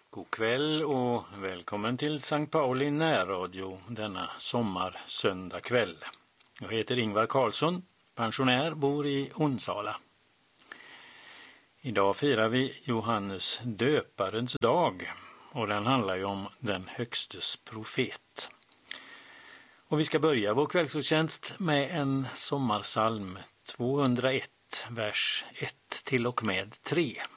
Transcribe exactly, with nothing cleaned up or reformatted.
God kväll och välkommen till Sankt Pauli närradio denna sommarsöndagkväll. Jag heter Ingvar Karlsson, pensionär, bor i Onsala. Idag firar vi Johannes döparens dag och den handlar ju om den högstes profet. Och vi ska börja vår kvällsgudstjänst med en sommarsalm tvåhundraett, vers ett till och med tre.